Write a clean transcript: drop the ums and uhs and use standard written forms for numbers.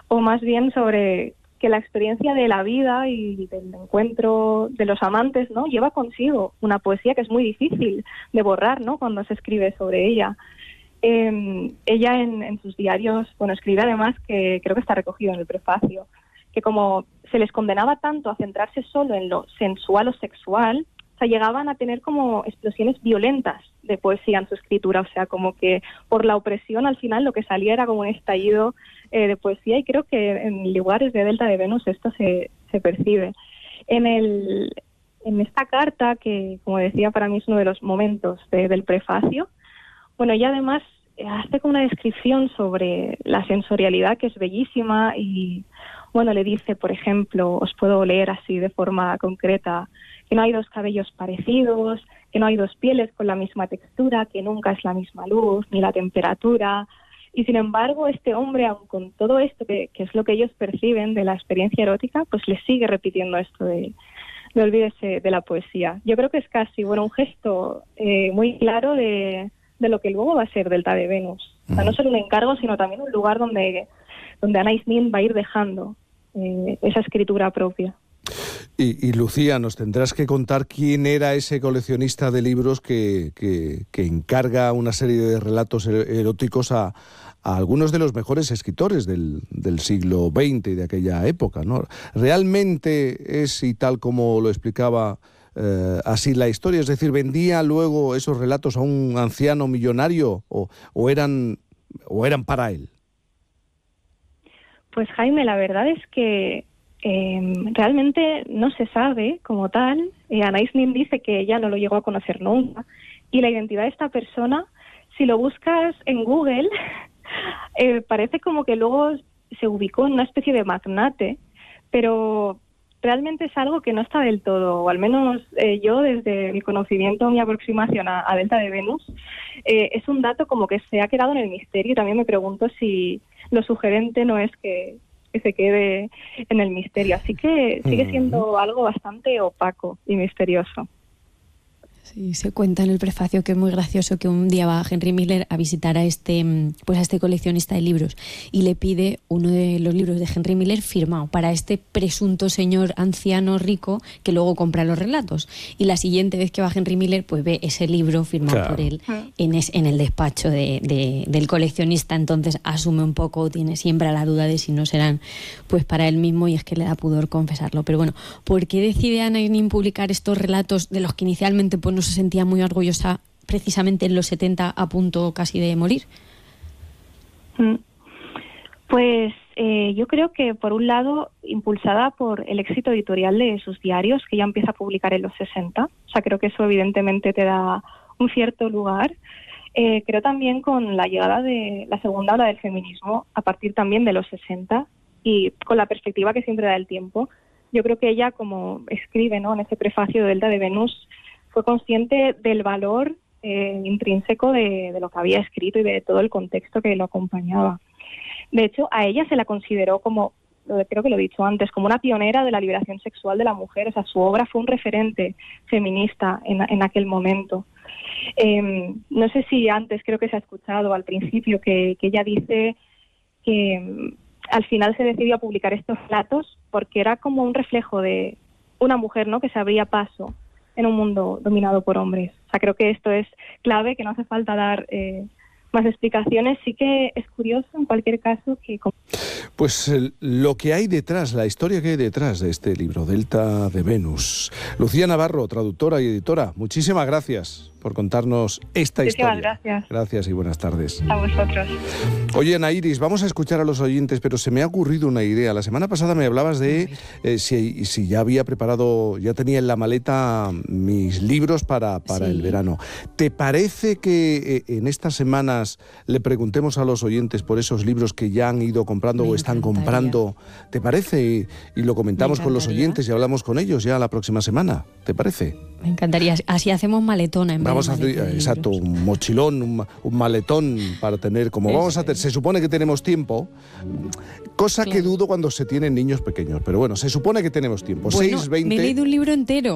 o más bien sobre que la experiencia de la vida y del encuentro de los amantes, ¿no?, lleva consigo una poesía que es muy difícil de borrar, ¿no?, cuando se escribe sobre ella. Ella en sus diarios, escribe además, que creo que está recogido en el prefacio, que como se les condenaba tanto a centrarse solo en lo sensual o sexual, o sea, llegaban a tener como explosiones violentas de poesía en su escritura, o sea, como que por la opresión al final lo que salía era como un estallido de poesía, y creo que en lugares de Delta de Venus esto se percibe. En esta carta, que como decía para mí es uno de los momentos del prefacio, ella además hace como una descripción sobre la sensorialidad que es bellísima y, le dice, por ejemplo, os puedo leer así de forma concreta, que no hay dos cabellos parecidos, que no hay dos pieles con la misma textura, que nunca es la misma luz, ni la temperatura. Y sin embargo, este hombre, aun con todo esto, que es lo que ellos perciben de la experiencia erótica, pues le sigue repitiendo esto de olvídese de la poesía. Yo creo que es casi, un gesto muy claro de lo que luego va a ser Delta de Venus. O sea, no solo un encargo, sino también un lugar donde Anais Nin va a ir dejando esa escritura propia. Y Lucía, nos tendrás que contar quién era ese coleccionista de libros que encarga una serie de relatos eróticos a algunos de los mejores escritores del siglo XX y de aquella época, ¿no? ¿Realmente es y tal como lo explicaba así la historia? Es decir, ¿vendía luego esos relatos a un anciano millonario o eran para él? Pues Jaime, la verdad es que realmente no se sabe como tal. Anais Nin dice que ella no lo llegó a conocer nunca, y la identidad de esta persona, si lo buscas en Google, parece como que luego se ubicó en una especie de magnate, pero realmente es algo que no está del todo, o al menos yo desde mi conocimiento, mi aproximación a Delta de Venus, es un dato como que se ha quedado en el misterio, y también me pregunto si lo sugerente no es que se quede en el misterio. Así que sigue siendo algo bastante opaco y misterioso. Sí, se cuenta en el prefacio que es muy gracioso que un día va Henry Miller a visitar a este coleccionista de libros y le pide uno de los libros de Henry Miller firmado para este presunto señor anciano rico que luego compra los relatos. Y la siguiente vez que va Henry Miller, pues ve ese libro firmado por él en el despacho del coleccionista. Entonces asume un poco, siembra la duda de si no serán pues para él mismo, y es que le da pudor confesarlo. Pero bueno, ¿por qué decide Anais Nin publicar estos relatos de los que inicialmente no se sentía muy orgullosa, precisamente en los 70, a punto casi de morir? Pues yo creo que, por un lado, impulsada por el éxito editorial de sus diarios, que ya empieza a publicar en los 60. O sea, creo que eso evidentemente te da un cierto lugar. Creo también con la llegada de la segunda ola del feminismo, a partir también de los 60, y con la perspectiva que siempre da el tiempo. Yo creo que ella, como escribe, ¿no?, en ese prefacio de Delta de Venus, fue consciente del valor intrínseco de lo que había escrito y de todo el contexto que lo acompañaba. De hecho, a ella se la consideró como, creo que lo he dicho antes, como una pionera de la liberación sexual de la mujer. O sea, su obra fue un referente feminista en aquel momento. No sé si antes, creo que se ha escuchado al principio que ella dice que al final se decidió a publicar estos relatos porque era como un reflejo de una mujer, ¿no?, que se abría paso en un mundo dominado por hombres. O sea, creo que esto es clave, que no hace falta dar más explicaciones. Sí que es curioso, en cualquier caso, que... Pues lo que hay detrás, la historia que hay detrás de este libro, Delta de Venus. Lucía Navarro, traductora y editora, muchísimas gracias por contarnos esta historia. Gracias. Gracias y buenas tardes. A vosotros. Oye, Ana Iris, vamos a escuchar a los oyentes, pero se me ha ocurrido una idea. La semana pasada me hablabas de si ya había preparado, ya tenía en la maleta mis libros para el verano. ¿Te parece que en estas semanas le preguntemos a los oyentes por esos libros que ya han ido comprando o están comprando? ¿Te parece? Y lo comentamos con los oyentes y hablamos con ellos ya la próxima semana. ¿Te parece? Me encantaría. Así hacemos maletona en vez Vamos a hacer, exacto, un mochilón, un maletón para tener, como vamos a hacer, se supone que tenemos tiempo, cosa que dudo cuando se tienen niños pequeños, pero bueno, se supone que tenemos tiempo. Bueno, 6:20. me he leído un libro entero.